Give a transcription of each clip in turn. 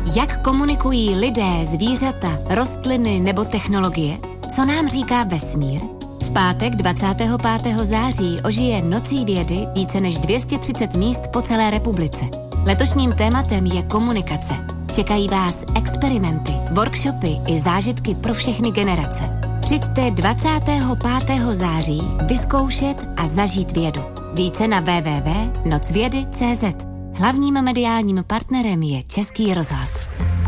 Jak komunikují lidé, zvířata, rostliny nebo technologie? Co nám říká vesmír? V pátek 25. září ožije Nocí vědy více než 230 míst po celé republice. Letošním tématem je komunikace. Čekají vás experimenty, workshopy i zážitky pro všechny generace. Přijďte 25. září vyzkoušet a zažít vědu. Více na www.nocvědy.cz. Hlavním mediálním partnerem je Český rozhlas.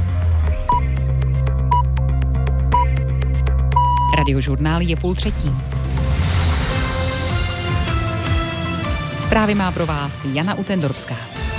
Radiožurnál je 2:30. Zprávy má pro vás Jana Utendorská.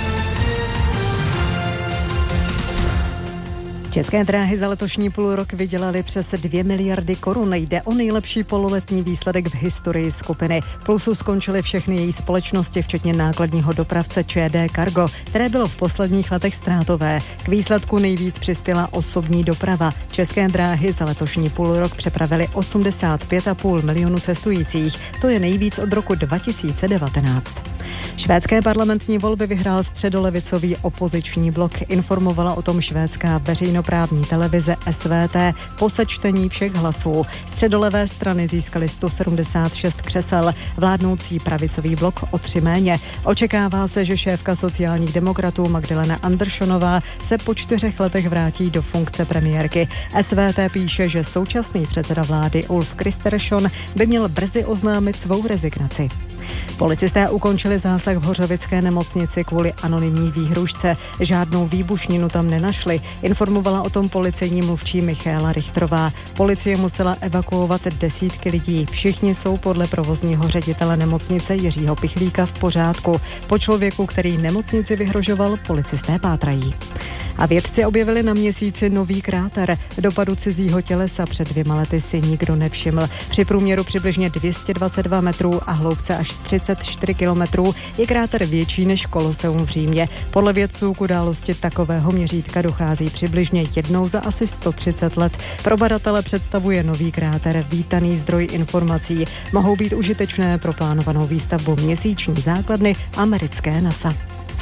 České dráhy za letošní půlrok vydělaly přes 2 miliardy korun. Jde o nejlepší pololetní výsledek v historii skupiny. V plusu skončily všechny její společnosti, včetně nákladního dopravce ČD Cargo, které bylo v posledních letech ztrátové. K výsledku nejvíc přispěla osobní doprava. České dráhy za letošní půlrok přepravily 85,5 milionu cestujících. To je nejvíc od roku 2019. Švédské parlamentní volby vyhrál středolevicový opoziční blok. Informovala o tom švédská veřejnoprávní televize SVT po sečtení všech hlasů. Středolevé strany získaly 176 křesel, vládnoucí pravicový blok o 3 méně. Očekává se, že šéfka sociálních demokratů Magdalena Anderssonová se po 4 letech vrátí do funkce premiérky. SVT píše, že současný předseda vlády Ulf Kristersson by měl brzy oznámit svou rezignaci. Policisté ukončili zásah v Hořovické nemocnici kvůli anonymní výhružce. Žádnou výbušninu tam nenašli. Informovala o tom policejní mluvčí Michaela Richtrová. Policie musela evakuovat desítky lidí. Všichni jsou podle provozního ředitele nemocnice Jiřího Pichlíka v pořádku. Po člověku, který nemocnici vyhrožoval, policisté pátrají. A vědci objevili na Měsíci nový kráter. Dopadu cizího tělesa před 2 lety si nikdo nevšiml. Při průměru přibližně 222 metrů a hloubce až 34 kilometrů je kráter větší než Koloseum v Římě. Podle vědců k události takového měřítka dochází přibližně jednou za asi 130 let. Pro badatele představuje nový kráter vítaný zdroj informací. Mohou být užitečné pro plánovanou výstavbu měsíční základny americké NASA.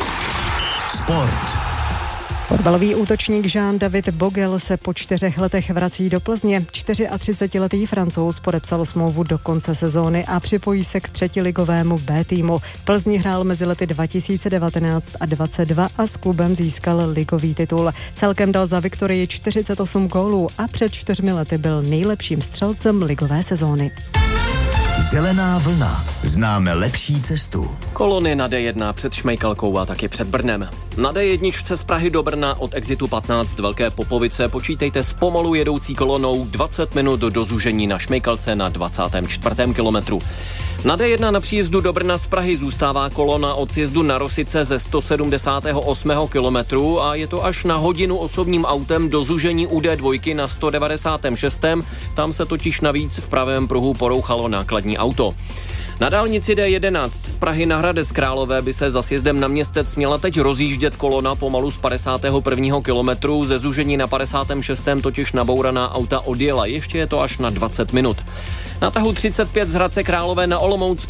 Sport. Fotbalový útočník Jean-David Bogel se po 4 letech vrací do Plzně. 34letý Francouz podepsal smlouvu do konce sezóny a připojí se k třetiligovému B týmu. V Plzni hrál mezi lety 2019 a 2022 a s klubem získal ligový titul. Celkem dal za Viktorii 48 gólů a před 4 lety byl nejlepším střelcem ligové sezóny. Zelená vlna. Známe lepší cestu. Kolony na D1 před Šmejkalkou a taky před Brnem. Na D1 z Prahy do Brna od exitu 15 Velké Popovice počítejte s pomalu jedoucí kolonou 20 minut do zúžení na Šmejkalce na 24. kilometru. Na D1 na příjezdu do Brna z Prahy zůstává kolona od sjezdu na Rosice ze 178. kilometru a je to až na hodinu osobním autem do zúžení u D2 na 196. Tam se totiž navíc v pravém pruhu porouchalo nákladní auto. Na dálnici D11 z Prahy na Hradec Králové by se za sjezdem na Městec měla teď rozjíždět kolona pomalu z 51. kilometru, ze zúžení na 56. totiž nabouraná auta odjela, ještě je to až na 20 minut. Na tahu 35 z Hradce Králové na Olomouc